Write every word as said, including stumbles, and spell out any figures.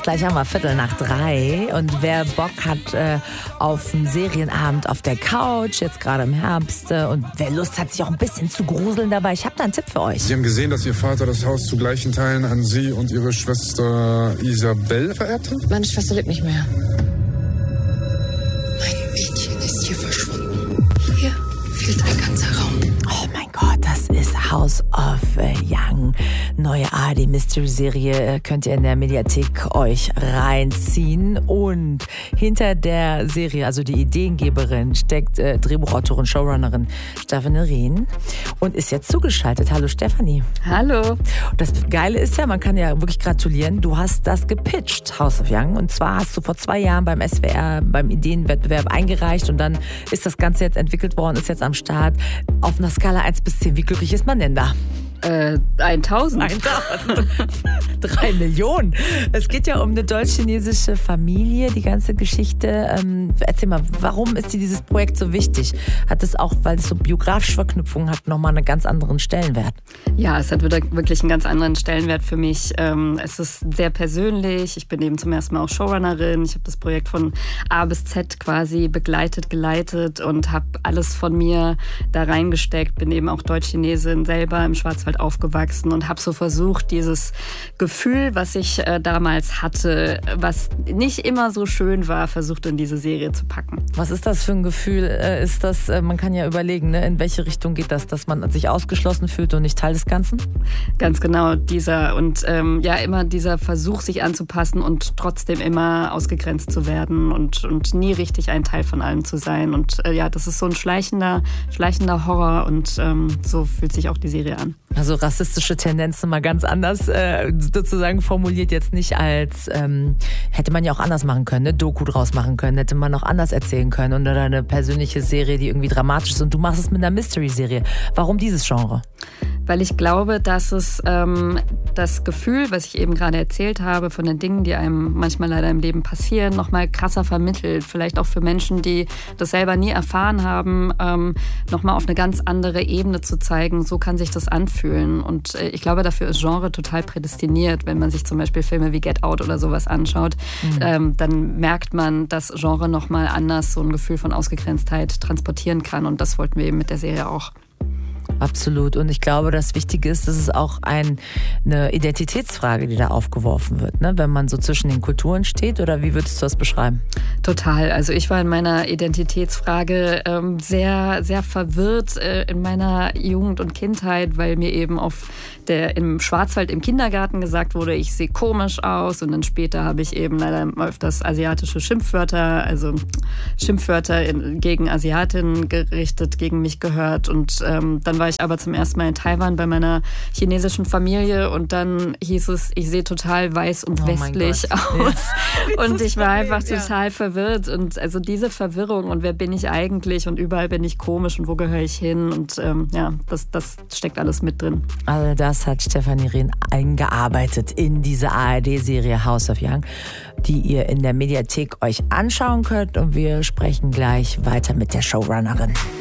Ist gleich einmal Viertel nach drei und wer Bock hat äh, auf einen Serienabend auf der Couch, jetzt gerade im Herbst äh, und wer Lust hat, sich auch ein bisschen zu gruseln dabei, ich habe da einen Tipp für euch. Sie haben gesehen, dass Ihr Vater das Haus zu gleichen Teilen an Sie und Ihre Schwester Isabel vererbte? Meine Schwester lebt nicht mehr. Mein Mädchen ist hier verschwunden. Hier fehlt ein ganzer Raum. Oh mein Gott, das ist House of Young. Neue A R D-Mystery-Serie könnt ihr in der Mediathek euch reinziehen. Und hinter der Serie, also die Ideengeberin, steckt äh, Drehbuchautorin, Showrunnerin Stefanie Rehn und ist jetzt zugeschaltet. Hallo Stefanie. Hallo. Das Geile ist ja, man kann ja wirklich gratulieren, du hast das gepitcht, House of Young. Und zwar hast du vor zwei Jahren beim S W R, beim Ideenwettbewerb eingereicht und dann ist das Ganze jetzt entwickelt worden, ist jetzt am Start. Auf einer Skala eins bis zehn, wie glücklich ist man denn da? Äh, tausend. tausend. Drei Millionen. Es geht ja um eine deutsch-chinesische Familie, die ganze Geschichte. Ähm, erzähl mal, warum ist dir dieses Projekt so wichtig? Hat es auch, weil es so biografische Verknüpfungen hat, nochmal einen ganz anderen Stellenwert? Ja, es hat wirklich einen ganz anderen Stellenwert für mich. Ähm, es ist sehr persönlich. Ich bin eben zum ersten Mal auch Showrunnerin. Ich habe das Projekt von A bis Z quasi begleitet, geleitet und habe alles von mir da reingesteckt. Bin eben auch Deutsch-Chinesin, selber im Schwarzwald aufgewachsen und habe so versucht, dieses Gefühl, was ich äh, damals hatte, was nicht immer so schön war, versucht in diese Serie zu packen. Was ist das für ein Gefühl? Äh, ist das, äh, man kann ja überlegen, ne, in welche Richtung geht das, dass man sich ausgeschlossen fühlt und nicht Teil des Ganzen? Ganz genau, dieser und ähm, ja immer dieser Versuch, sich anzupassen und trotzdem immer ausgegrenzt zu werden und, und nie richtig ein Teil von allem zu sein. Und äh, ja, das ist so ein schleichender, schleichender Horror und ähm, so fühlt sich auch die Serie an. Also rassistische Tendenzen mal ganz anders äh, sozusagen formuliert, jetzt nicht als, ähm, hätte man ja auch anders machen können, ne? Doku draus machen können, hätte man auch anders erzählen können oder eine persönliche Serie, die irgendwie dramatisch ist und du machst es mit einer Mystery-Serie. Warum dieses Genre? Weil ich glaube, dass es ähm, das Gefühl, was ich eben gerade erzählt habe, von den Dingen, die einem manchmal leider im Leben passieren, nochmal krasser vermittelt. Vielleicht auch für Menschen, die das selber nie erfahren haben, ähm, nochmal auf eine ganz andere Ebene zu zeigen. So kann sich das anfühlen. Und äh, ich glaube, dafür ist Genre total prädestiniert. Wenn man sich zum Beispiel Filme wie Get Out oder sowas anschaut, mhm. ähm, dann merkt man, dass Genre nochmal anders so ein Gefühl von Ausgegrenztheit transportieren kann. Und das wollten wir eben mit der Serie auch. Absolut. Und ich glaube, das Wichtige ist, dass es auch ein, eine Identitätsfrage, die da aufgeworfen wird, ne? Wenn man so zwischen den Kulturen steht. Oder wie würdest du das beschreiben? Total. Also ich war in meiner Identitätsfrage ähm, sehr, sehr verwirrt äh, in meiner Jugend und Kindheit, weil mir eben auf der, im Schwarzwald im Kindergarten gesagt wurde, ich sehe komisch aus. Und dann später habe ich eben leider öfters asiatische Schimpfwörter, also Schimpfwörter in, gegen Asiatinnen gerichtet, gegen mich gehört. Und ähm, dann war ich aber zum ersten Mal in Taiwan bei meiner chinesischen Familie und dann hieß es, ich sehe total weiß und oh westlich aus. Ja. Und ich war einfach ja. total verwirrt. Und also diese Verwirrung und wer bin ich eigentlich und überall bin ich komisch und wo gehöre ich hin und ähm, ja, das, das steckt alles mit drin. Also das hat Stefanie Rehn eingearbeitet in diese A R D-Serie House of Young, die ihr in der Mediathek euch anschauen könnt und wir sprechen gleich weiter mit der Showrunnerin.